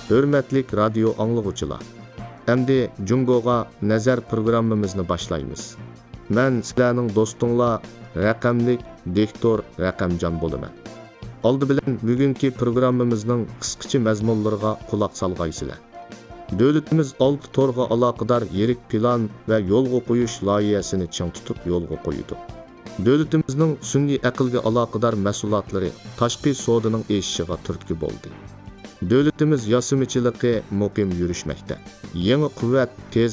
Hürmetlik radyo anlıqçılar. Endi Jungo'ga nazar programmamizni boshlaymiz. Men sizlarning do'stinglar raqamlik diktor Raqamjon bo'laman. Oldi bilan bugungi programmamizning qisqacha mazmunlariga quloq solgaysizlar. Davlatimiz 6 to'rga aloqador yirik plan va yo'lga qo'yish loyihasini ching tutib yo'lga qo'ydi. Davlatimizning sun'iy aqlga aloqador mas'uliyatlari tashqi savdoning eshishiga turtki bo'ldi. Davlatimiz yosimichiligi muqim yurishmoqda. Yangi quvvat tez